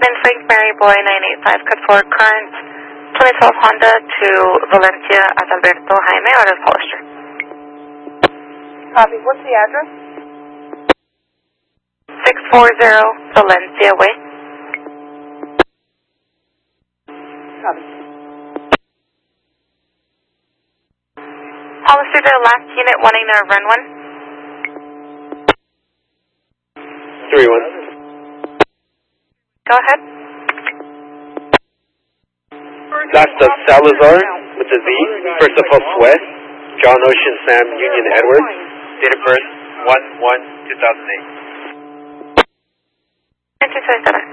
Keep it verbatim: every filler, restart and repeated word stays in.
Then Frank Mary Boy nine eight five, code four, current twenty twelve Honda to Valencia at Alberto Jaime, or to Hollister. Copy. What's the address? six forty Valencia Way. Copy. Hollister to the last unit, wanting to run one. three one. Go ahead. That's the Salazar with the Z, first of all, West, John Ocean Sam Union Edwards, date of birth one one two thousand eight. And two seven seven.